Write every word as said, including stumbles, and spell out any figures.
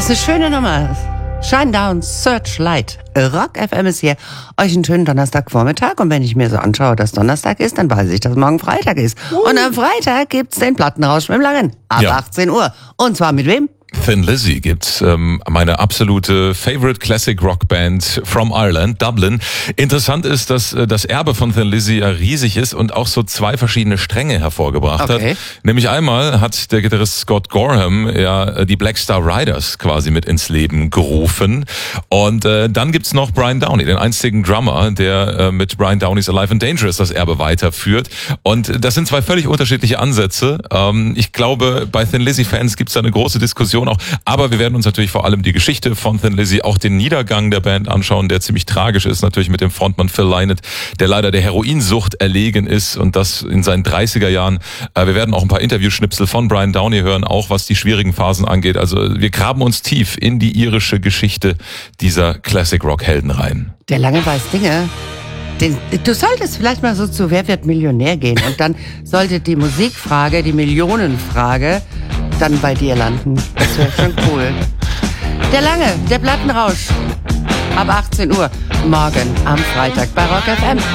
Das ist eine schöne Nummer. Shinedown Searchlight. Rock F M ist hier. Euch einen schönen Donnerstagvormittag. Und wenn ich mir so anschaue, dass Donnerstag ist, dann weiß ich, dass morgen Freitag ist. Uh. Und am Freitag gibt's den Plattenrausch mit dem Langen. Ab ja. achtzehn Uhr. Und zwar mit wem? Thin Lizzy gibt's, ähm, meine absolute Favorite Classic Rock Band from Ireland, Dublin. Interessant ist, dass äh, das Erbe von Thin Lizzy ja riesig ist und auch so zwei verschiedene Stränge hervorgebracht okay. hat. Nämlich einmal hat der Gitarrist Scott Gorham ja die Black Star Riders quasi mit ins Leben gerufen. Und äh, dann gibt's noch Brian Downey, den einzigen Drummer, der äh, mit Brian Downey's Alive and Dangerous das Erbe weiterführt. Und das sind zwei völlig unterschiedliche Ansätze. Ähm, ich glaube, bei Thin Lizzy-Fans gibt's da eine große Diskussion auch. Aber wir werden uns natürlich vor allem die Geschichte von Thin Lizzy, auch den Niedergang der Band anschauen, der ziemlich tragisch ist, natürlich mit dem Frontmann Phil Lynott, der leider der Heroinsucht erlegen ist und das in seinen dreißiger Jahren. Wir werden auch ein paar Interviewschnipsel von Brian Downey hören, auch was die schwierigen Phasen angeht. Also wir graben uns tief in die irische Geschichte dieser Classic-Rock-Helden rein. Der Lange weiß Dinge. Den, du solltest vielleicht mal so zu Wer wird Millionär gehen und dann sollte die Musikfrage, die Millionenfrage dann bei dir landen. Das wäre schon cool. Der Lange, der Plattenrausch. Ab achtzehn Uhr morgen am Freitag bei Rock F M.